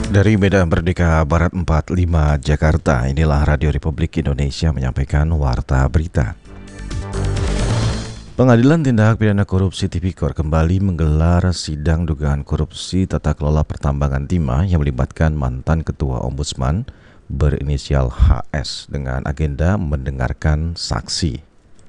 Dari Medan Merdeka Barat 45 Jakarta, inilah Radio Republik Indonesia menyampaikan Warta Berita. Pengadilan Tindak Pidana Korupsi Tipikor kembali menggelar sidang dugaan korupsi tata kelola pertambangan timah yang melibatkan mantan Ketua Ombudsman berinisial HS dengan agenda mendengarkan saksi.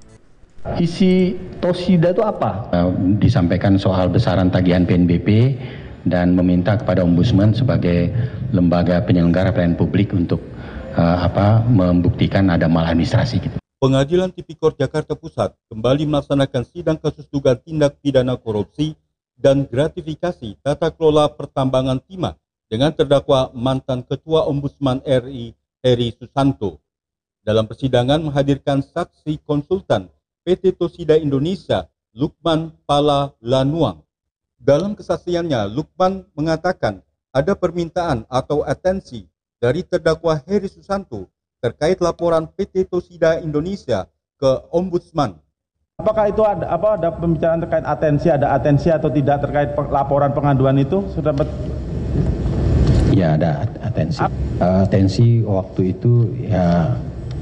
Isi Tosida itu apa? Disampaikan soal besaran tagihan PNBP dan meminta kepada Ombudsman sebagai lembaga penyelenggara pelayanan publik untuk membuktikan ada maladministrasi gitu. Pengadilan Tipikor Jakarta Pusat kembali melaksanakan sidang kasus dugaan tindak pidana korupsi dan gratifikasi tata kelola pertambangan timah dengan terdakwa mantan Ketua Ombudsman RI Heri Susanto. Dalam persidangan menghadirkan saksi konsultan PT Tosida Indonesia Lukman Pala Lanuang. Dalam kesaksiannya, Lukman mengatakan ada permintaan atau atensi dari terdakwa Heri Susanto terkait laporan PT Tosida Indonesia ke Ombudsman. Apakah itu ada pembicaraan terkait ada atensi atau tidak terkait laporan pengaduan itu? Sudah Ya, ada atensi. Atensi waktu itu ya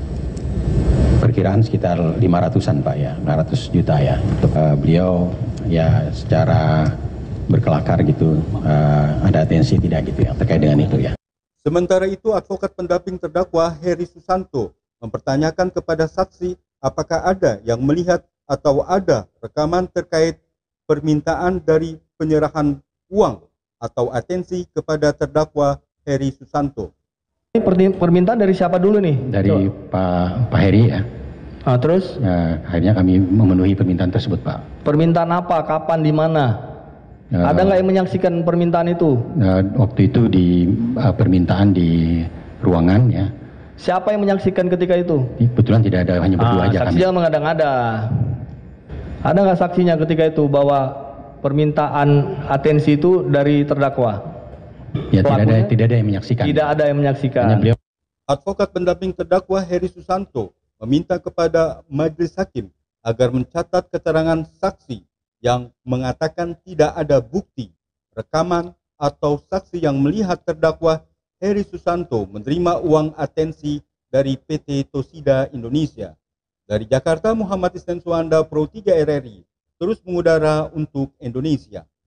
perkiraan sekitar 500-an Pak ya, 500 juta ya. Untuk beliau ya secara berkelakar gitu, ada atensi tidak gitu ya terkait dengan itu ya. Sementara itu, advokat pendamping terdakwa Heri Susanto mempertanyakan kepada saksi apakah ada yang melihat atau ada rekaman terkait permintaan dari penyerahan uang atau atensi kepada terdakwa Heri Susanto. Ini permintaan dari siapa dulu nih? Dari Pak Heri ya. Terus? Akhirnya kami memenuhi permintaan tersebut Pak. Permintaan apa? Kapan? Di mana? Ada nggak yang menyaksikan permintaan itu? Waktu itu di permintaan di ruangan ya. Siapa yang menyaksikan ketika itu? Kebetulan tidak ada, hanya berdua aja kami. Saksinya mengada-ngada. Ada nggak saksinya ketika itu bahwa permintaan atensi itu dari terdakwa? Ya tidak ada yang menyaksikan. Tidak ada yang menyaksikan. Advokat pendamping terdakwa Heri Susanto meminta kepada majelis hakim agar mencatat keterangan saksi yang mengatakan tidak ada bukti, rekaman, atau saksi yang melihat terdakwa Heri Susanto menerima uang atensi dari PT Tosida Indonesia. Dari Jakarta, Muhammad Isnan Suanda, Pro 3 RRI, terus mengudara untuk Indonesia.